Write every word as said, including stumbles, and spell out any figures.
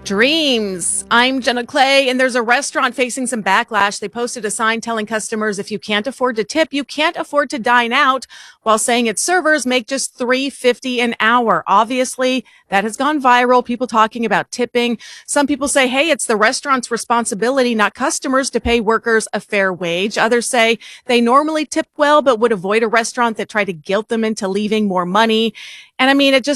Dreams. I'm Jenna Clay, and there's a restaurant facing some backlash. They posted a sign telling customers if you can't afford to tip, you can't afford to dine out, while saying its servers make just three dollars and fifty cents an hour. Obviously, that has gone viral. People talking about tipping. Some people say, hey, it's the restaurant's responsibility, not customers, to pay workers a fair wage. Others say they normally tip well, but would avoid a restaurant that tried to guilt them into leaving more money. And I mean, it just